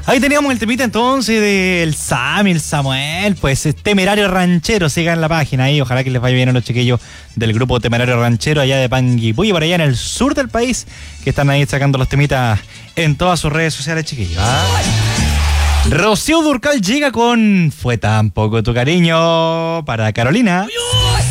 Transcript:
Ahí teníamos el temita entonces del Sammy, el Samuel, pues Temerario Ranchero, sigan la página ahí, ojalá que les vaya bien a los chiquillos del grupo Temerario Ranchero allá de Panguipulli, por allá en el sur del país, que están ahí sacando los temitas en todas sus redes sociales, chiquillos. Rocío Dúrcal llega con Fue tan poco tu cariño para Carolina.